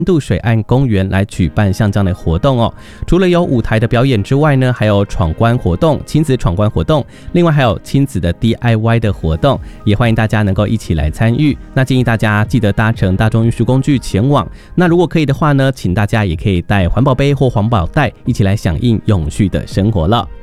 渡水岸公园来举办像这样的活动哦。除了有舞台的表演之外呢，还有闯关活动、亲子闯关活动，另外还有亲子的 DIY 的活动，也欢迎大家能够一起来参与。那建议大家记得搭乘大众运输工具前往。那如果可以的话呢，请大家也可以带环保杯或环保袋，一起来响应永续的生活了。